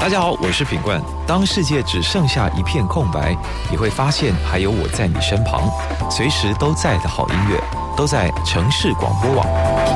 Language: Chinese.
大家好，我是品冠。当世界只剩下一片空白，你会发现还有我在你身旁，随时都在的好音乐，都在城市广播网。